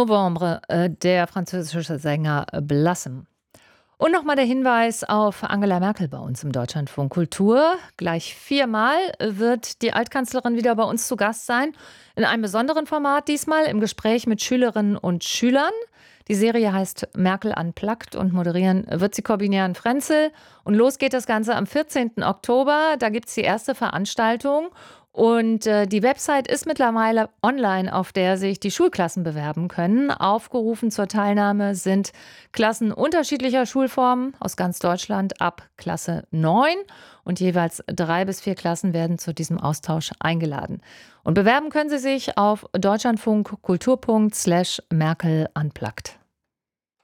Novembre, der französische Sänger Blossom. Und nochmal der Hinweis auf Angela Merkel bei uns im Deutschlandfunk Kultur. Gleich 4-mal wird die Altkanzlerin wieder bei uns zu Gast sein. In einem besonderen Format diesmal im Gespräch mit Schülerinnen und Schülern. Die Serie heißt Merkel Unplugged und moderieren wird sie Corbinian Frenzel. Und los geht das Ganze am 14. Oktober. Da gibt es die erste Veranstaltung. Und die Website ist mittlerweile online, auf der sich die Schulklassen bewerben können. Aufgerufen zur Teilnahme sind Klassen unterschiedlicher Schulformen aus ganz Deutschland ab Klasse 9. Und jeweils 3 bis 4 Klassen werden zu diesem Austausch eingeladen. Und bewerben können Sie sich auf deutschlandfunkkultur.com/Merkel Unplugged.